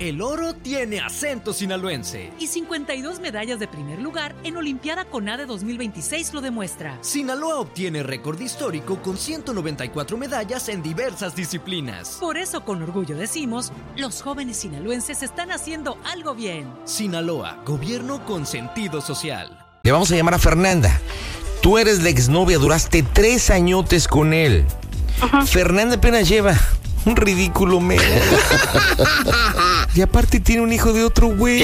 El oro tiene acento sinaloense. Y 52 medallas de primer lugar en Olimpiada CONADE 2026 lo demuestra. Sinaloa obtiene récord histórico con 194 medallas en diversas disciplinas. Por eso con orgullo decimos, los jóvenes sinaloenses están haciendo algo bien. Sinaloa, gobierno con sentido social. Le vamos a llamar a Fernanda. Tú eres la exnovia, duraste 3 añotes con él. Ajá. Fernanda apenas lleva un ridículo mes. Y aparte tiene un hijo de otro güey.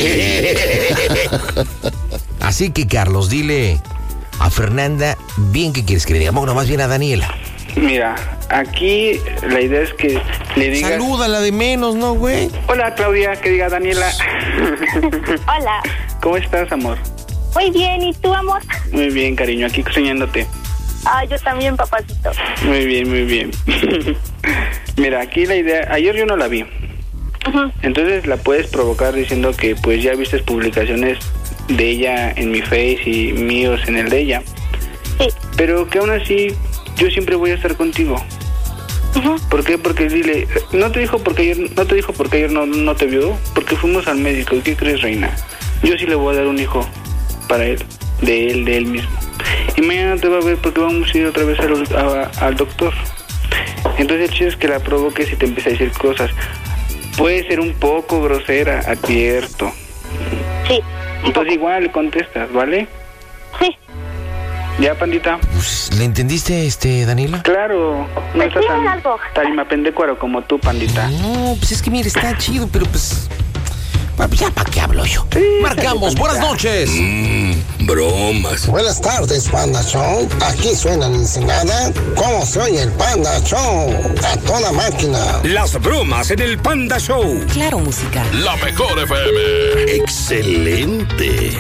Así que, Carlos, dile a Fernanda bien qué quieres que le diga. Bueno, más bien a Daniela. Mira, aquí la idea es que le digas... Salúdala de menos, ¿no, güey? Hola, Claudia, que diga Daniela. Hola. ¿Cómo estás, amor? Muy bien, ¿y tú, amor? Muy bien, cariño, aquí soñándote. Ah, yo también, papacito. Muy bien, muy bien. Mira, aquí la idea... Ayer yo no la vi. Uh-huh. Entonces la puedes provocar diciendo que pues ya viste publicaciones de ella en mi Face y míos en el de ella. Sí. Pero que aún así yo siempre voy a estar contigo. Uh-huh. ¿Por qué? Porque dile... ¿No te dijo porque ayer no te vio? Porque fuimos al médico. ¿Y qué crees, reina? Yo sí le voy a dar un hijo para él, de él mismo. Y mañana te va a ver porque vamos a ir otra vez al doctor. Entonces el chiste es que la provoques y te empieza a decir cosas. Puede ser un poco grosera, advierto. Sí. Entonces igual le contestas, ¿vale? Sí. ¿Ya, pandita? Pues, ¿le entendiste, Daniela? Claro. No estás tan tarimapendecuaro como tú, pandita. No, pues es que mire, está chido, pero pues... Ya, ¿para qué hablo yo? Sí, marcamos, buenas noches. Bromas. Buenas tardes, Panda Show. Aquí suena en Ensenada. ¿Cómo se oye el Panda Show? A toda máquina. Las bromas en el Panda Show. Claro, música. La mejor FM. Excelente.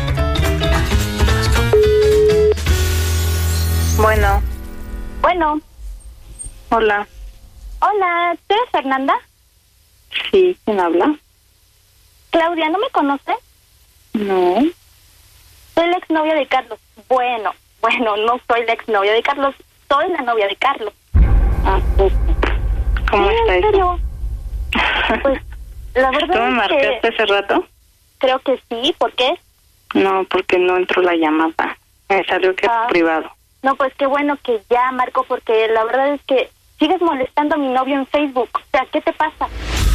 Bueno. Hola. Hola, ¿tú eres Fernanda? Sí, ¿quién habla? Claudia, ¿no me conoce? No. Soy la exnovia de Carlos. Bueno, no soy la exnovia de Carlos, soy la novia de Carlos. Ah, pues, ¿cómo está eso? ¿En serio? Pues, la verdad ¿Tú me marcaste hace rato? Creo que sí, ¿por qué? No, porque no entró la llamada. Me salió que es privado. No, pues qué bueno que ya marcó, porque la verdad es que sigues molestando a mi novio en Facebook. O sea, ¿qué te pasa?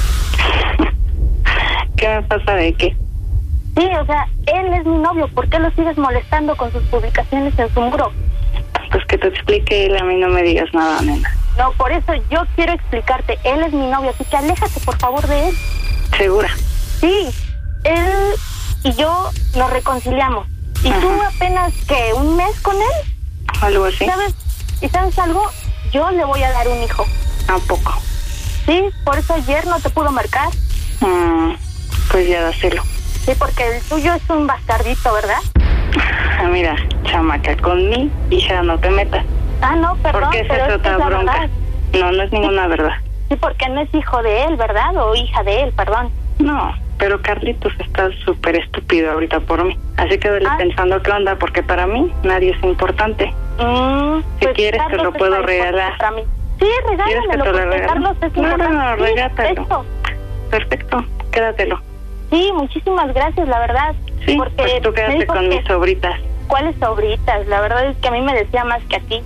¿Qué me pasa de qué? Sí, o sea, él es mi novio. ¿Por qué lo sigues molestando con sus publicaciones en su muro? Pues que te explique él, a mí no me digas nada, nena. No, por eso yo quiero explicarte. Él es mi novio, así que aléjate, por favor, de él. ¿Segura? Sí, él y yo nos reconciliamos. ¿Y tú apenas, qué, un mes con él? Algo así. ¿Sabes? ¿Y sabes algo? Yo le voy a dar un hijo. ¿A poco? Sí, por eso ayer no te pudo marcar. Pues ya dáselo. Sí, porque el tuyo es un bastardito, ¿verdad? Mira, chamaca, con mi hija no te metas. Ah, no, perdón, porque esa es otra bronca. Verdad. No es ninguna verdad. Sí, porque no es hijo de él, ¿verdad? O hija de él, perdón. No, pero Carlitos está súper estúpido ahorita por mí. Así que vele pensando qué onda, porque para mí nadie es importante. Si pues quieres Carlos te lo puedo regalar. Para mí. Sí, regálamelo, porque Carlos es importante. No, regátalo. Esto. Perfecto, quédatelo. Sí, muchísimas gracias, la verdad. Sí, porque pues tú quédate con mis sobritas. ¿Cuáles sobritas? La verdad es que a mí me decía más que a ti.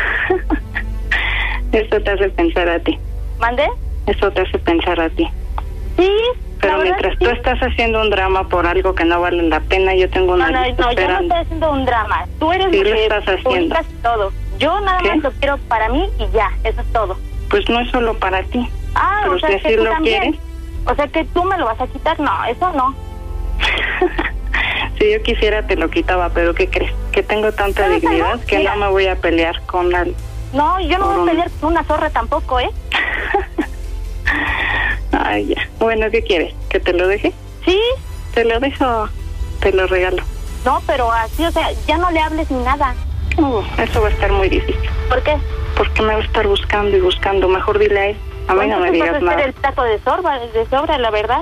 Eso te hace pensar a ti. ¿Mande? Eso te hace pensar a ti. Sí. Pero mientras tú estás haciendo un drama por algo que no vale la pena, yo tengo una No, yo no estoy haciendo un drama. Tú eres sí, lo que estás haciendo todo. Yo nada más lo quiero para mí y ya, eso es todo. Pues no es solo para ti. Pero o sea, si así lo quieres. O sea, que tú me lo vas a quitar. No, eso no. Si yo quisiera te lo quitaba, pero ¿qué crees? Que tengo tanta dignidad que no me voy a pelear con nadie. No, yo no voy a pelear con una zorra tampoco, ¿eh? Ay, ya. Bueno, ¿qué quieres? ¿Que te lo deje? Sí. Te lo dejo, te lo regalo. No, pero así, o sea, ya no le hables ni nada. Eso va a estar muy difícil. ¿Por qué? Porque me va a estar buscando y buscando. Mejor dile a él. A mí no me digas nada. El taco de sobra, la verdad.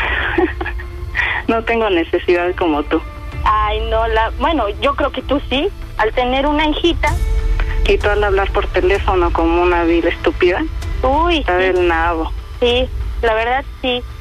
No tengo necesidad como tú. Ay, no, bueno, yo creo que tú sí, al tener una hijita. Y tú al hablar por teléfono como una vil estúpida. Uy, está del nabo. Sí, la verdad sí.